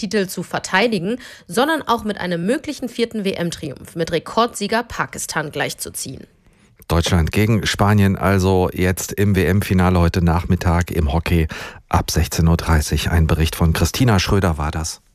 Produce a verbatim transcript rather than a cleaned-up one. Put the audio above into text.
Titel zu verteidigen, sondern auch mit einem möglichen vierten W M-Triumph mit Rekordsieger Pakistan gleichzuziehen. Deutschland gegen Spanien also jetzt im W M-Finale heute Nachmittag im Hockey ab sechzehn Uhr dreißig. Ein Bericht von Christina Schröder war das.